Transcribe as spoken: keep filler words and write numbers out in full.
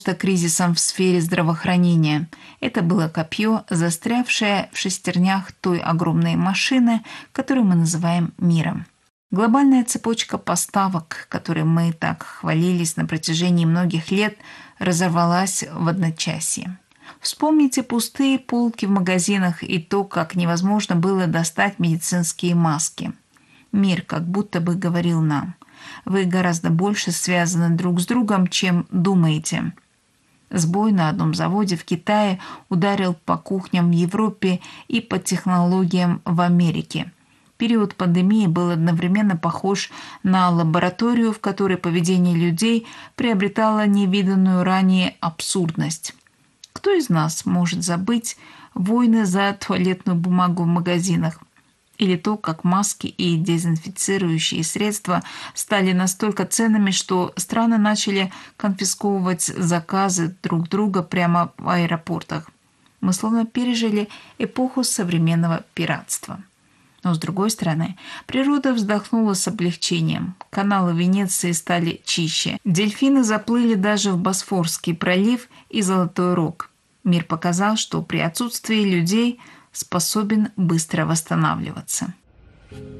кризисом в сфере здравоохранения. Это было копье, застрявшее в шестернях той огромной машины, которую мы называем миром. Глобальная цепочка поставок, которой мы так хвалились на протяжении многих лет, разорвалась в одночасье. Вспомните пустые полки в магазинах и то, как невозможно было достать медицинские маски. Мир как будто бы говорил нам: вы гораздо больше связаны друг с другом, чем думаете. Сбой на одном заводе в Китае ударил по кухням в Европе и по технологиям в Америке. Период пандемии был одновременно похож на лабораторию, в которой поведение людей приобретало невиданную ранее абсурдность. Кто из нас может забыть войны за туалетную бумагу в магазинах? Или то, как маски и дезинфицирующие средства стали настолько ценными, что страны начали конфисковывать заказы друг друга прямо в аэропортах. Мы словно пережили эпоху современного пиратства. Но, с другой стороны, природа вздохнула с облегчением. Каналы Венеции стали чище. Дельфины заплыли даже в Босфорский пролив и Золотой Рог. Мир показал, что при отсутствии людей способен быстро восстанавливаться.